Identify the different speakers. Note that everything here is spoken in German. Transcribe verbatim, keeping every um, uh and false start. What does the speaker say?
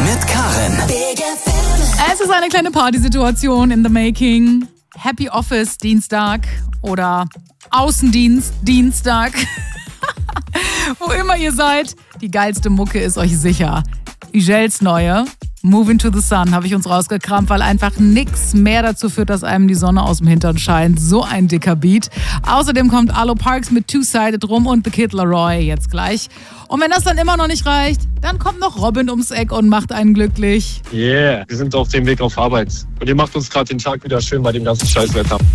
Speaker 1: mit Karin.
Speaker 2: Es ist eine kleine Partysituation in the making. Happy Office Dienstag oder Außendienst Dienstag. Wo immer ihr seid, die geilste Mucke ist euch sicher. Igels neue Moving to the Sun habe ich uns rausgekramt, weil einfach nichts mehr dazu führt, dass einem die Sonne aus dem Hintern scheint. So ein dicker Beat. Außerdem kommt Arlo Parks mit Two-Sided rum und The Kid Laroi jetzt gleich. Und wenn das dann immer noch nicht reicht, dann kommt noch Robin ums Eck und macht einen glücklich.
Speaker 3: Yeah, wir sind auf dem Weg auf Arbeit. Und ihr macht uns gerade den Tag wieder schön bei dem ganzen Scheißwetter.